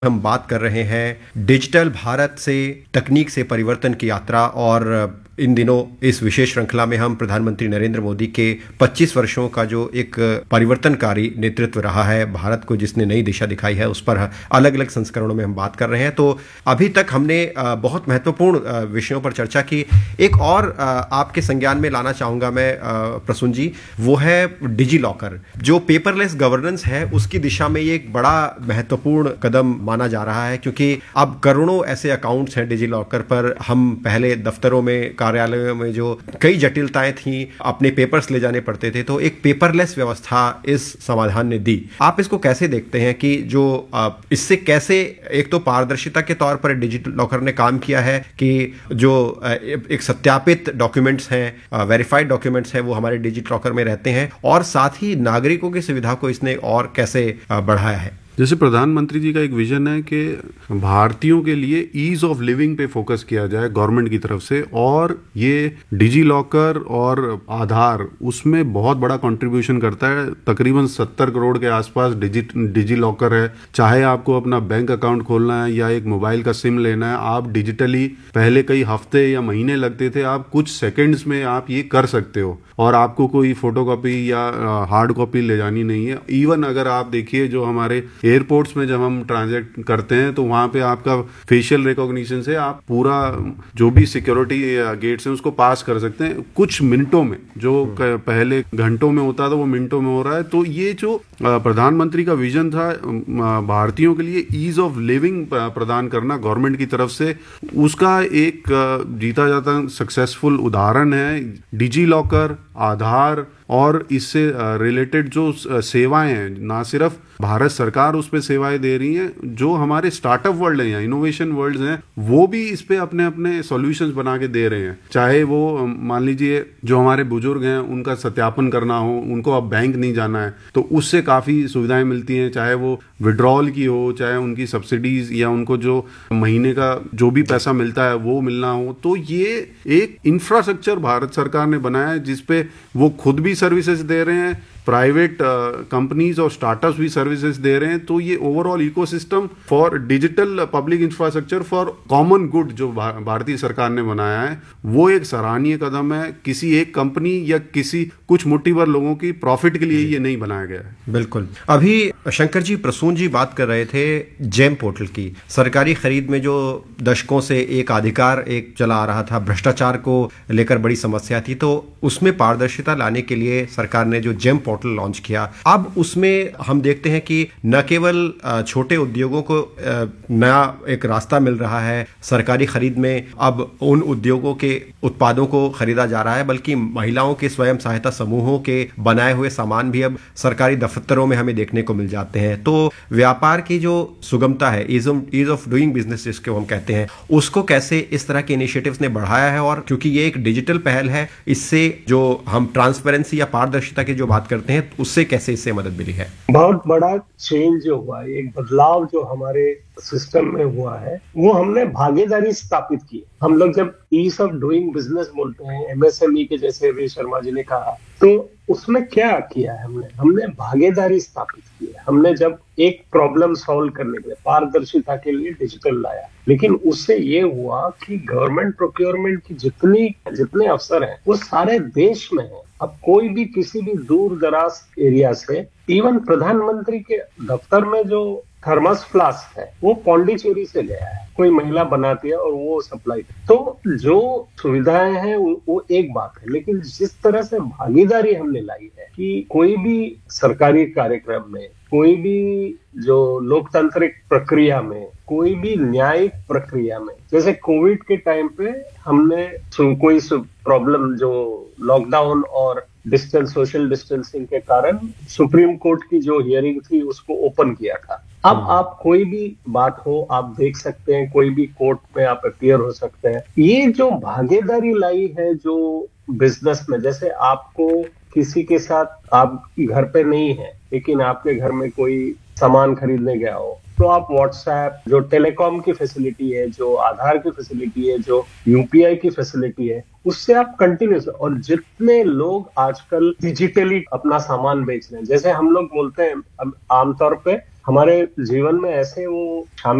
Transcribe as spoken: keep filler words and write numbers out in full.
हम बात कर रहे हैं डिजिटल भारत से तकनीक से परिवर्तन की यात्रा। और इन दिनों इस विशेष श्रृंखला में हम प्रधानमंत्री नरेंद्र मोदी के पच्चीस वर्षों का जो एक परिवर्तनकारी नेतृत्व रहा है, भारत को जिसने नई दिशा दिखाई है, उस पर अलग अलग संस्करणों में हम बात कर रहे हैं। तो अभी तक हमने बहुत महत्वपूर्ण विषयों पर चर्चा की। एक और आपके संज्ञान में लाना चाहूंगा मैं प्रसून जी, वो है डिजी लॉकर। जो पेपरलेस गवर्नेंस है उसकी दिशा में ये एक बड़ा महत्वपूर्ण कदम माना जा रहा है, क्योंकि अब करोड़ों ऐसे अकाउंट्स हैं डिजी लॉकर पर। हम पहले दफ्तरों में, कार्यालयों में जो कई जटिलताएं थी, अपने पेपर्स ले जाने पड़ते थे, तो एक पेपरलेस व्यवस्था इस समाधान ने दी। आप इसको कैसे देखते हैं कि जो इससे कैसे एक तो पारदर्शिता के तौर पर डिजिटल लॉकर ने काम किया है कि जो एक सत्यापित डॉक्यूमेंट्स हैं, वेरीफाइड डॉक्यूमेंट्स हैं, वो हमारे डिजिटल लॉकर में रहते हैं, और साथ ही नागरिकों की सुविधा को इसने और कैसे बढ़ाया है? जैसे प्रधानमंत्री जी का एक विजन है कि भारतीयों के लिए ईज ऑफ लिविंग पे फोकस किया जाए गवर्नमेंट की तरफ से, और ये डिजी लॉकर और आधार उसमें बहुत बड़ा कंट्रीब्यूशन करता है। तकरीबन सत्तर करोड़ के आसपास डिजी डिजी लॉकर है। चाहे आपको अपना बैंक अकाउंट खोलना है या एक मोबाइल का सिम लेना है, आप डिजिटली, पहले कई हफ्ते या महीने लगते थे, आप कुछ सेकेंड्स में आप ये कर सकते हो, और आपको कोई फोटोकॉपी या हार्ड कॉपी ले जानी नहीं है। इवन अगर आप देखिए जो हमारे एयरपोर्ट्स में जब हम ट्रांजैक्ट करते हैं तो वहां पे आपका फेशियल रिकॉग्निशन से आप पूरा जो भी सिक्योरिटी गेट्स हैं उसको पास कर सकते हैं कुछ मिनटों में। जो पहले घंटों में होता था वो मिनटों में हो रहा है। तो ये जो प्रधानमंत्री का विजन था भारतीयों के लिए ईज ऑफ लिविंग प्रदान करना गवर्नमेंट की तरफ से, उसका एक जीता जाता सक्सेसफुल उदाहरण है डिजी लॉकर, आधार और इससे रिलेटेड जो सेवाएं हैं। ना सिर्फ भारत सरकार उस पे सेवाएं दे रही है, जो हमारे स्टार्टअप वर्ल्ड हैं या इनोवेशन वर्ल्ड हैं वो भी इस पे अपने अपने सॉल्यूशंस बना के दे रहे हैं। चाहे वो मान लीजिए जो हमारे बुजुर्ग हैं उनका सत्यापन करना हो, उनको अब बैंक नहीं जाना है तो उससे काफी सुविधाएं मिलती हैं। चाहे वो विड्रॉल की हो, चाहे उनकी सब्सिडीज या उनको जो महीने का जो भी पैसा मिलता है वो मिलना हो। तो ये एक इंफ्रास्ट्रक्चर भारत सरकार ने बनाया है जिसपे वो खुद भी सर्विसेज दे रहे हैं, प्राइवेट कंपनीज और स्टार्टअप्स भी सर्विसेज दे रहे हैं। तो ये overall ecosystem for digital public infrastructure for common good जो भारतीय सरकार ने बनाया है वो एक सराहनीय कदम है। किसी एक कंपनी या किसी कुछ मुट्ठी भर लोगों की प्रॉफिट के लिए ये नहीं बनाया गया है। बिल्कुल। अभी शंकर जी, प्रसून जी बात कर रहे थे जेम पोर्टल की। सरकारी खरीद में जो दशकों से एक अधिकार एक चला आ रहा था, भ्रष्टाचार को लेकर बड़ी समस्या थी, तो उसमें पारदर्शिता लाने के लिए सरकार ने जो जेम पोर्टल लॉन्च किया। अब उसमें हम देखते हैं कि न केवल छोटे उद्योगों को नया एक रास्ता मिल रहा है सरकारी खरीद में, अब उन उद्योगों के उत्पादों को खरीदा जा रहा है, बल्कि महिलाओं के स्वयं सहायता समूहों के बनाए हुए सामान भी अब सरकारी दफ्तरों में हमें देखने को मिल जाते हैं। तो व्यापार की जो सुगमता है, ईज ऑफ डूइंग बिजनेस जिसको हम कहते हैं, उसको कैसे इस तरह के इनिशिएटिव्स ने बढ़ाया है। और क्योंकि ये एक डिजिटल पहल है, इससे जो हम ट्रांसपेरेंसी या पारदर्शिता की जो बात करते हैं उससे कैसे इससे मदद मिली है? बहुत बड़ा चेंज जो हुआ है, एक बदलाव जो हमारे सिस्टम में हुआ है, वो हमने भागीदारी स्थापित की। हम लोग जब ईज ऑफ डूइंग बिजनेस बोलते हैं, एमएसएमई के जैसे अभी शर्मा जी ने कहा, तो उसमें क्या किया है हमने हमने भागीदारी स्थापित की है। हमने जब एक प्रॉब्लम सॉल्व करने के लिए पारदर्शिता के लिए डिजिटल लाया, लेकिन उससे ये हुआ कि गवर्नमेंट प्रोक्योरमेंट की जितनी जितने अफसर हैं वो सारे देश में हैं। अब कोई भी किसी भी दूर दराज एरिया से, इवन प्रधानमंत्री के दफ्तर में जो थर्मस फ्लास्क है वो पौंडीचेरी से गया है, कोई महिला बनाती है और वो सप्लाई। तो जो सुविधाएं हैं वो एक बात है, लेकिन जिस तरह से भागीदारी हमने लाई है कि कोई भी सरकारी कार्यक्रम में, कोई भी जो लोकतांत्रिक प्रक्रिया में, कोई भी न्यायिक प्रक्रिया में, जैसे कोविड के टाइम पे हमने कोई प्रॉब्लम जो लॉकडाउन और डिस्टेंस सोशल डिस्टेंसिंग के कारण सुप्रीम कोर्ट की जो हियरिंग थी उसको ओपन किया था। अब आप कोई भी बात हो आप देख सकते हैं, कोई भी कोर्ट में आप अपीयर हो सकते हैं। ये जो भागीदारी लाई है जो बिजनेस में, जैसे आपको किसी के साथ आप घर पे नहीं है लेकिन आपके घर में कोई सामान खरीदने गया हो, तो आप व्हाट्सएप, जो टेलीकॉम की फैसिलिटी है, जो आधार की फैसिलिटी है, जो यूपीआई की फैसिलिटी है, उससे आप कंटिन्यूस। और जितने लोग आजकल डिजिटली अपना सामान बेच रहे हैं, जैसे हम लोग बोलते हैं आमतौर पे हमारे जीवन में ऐसे वो शामिल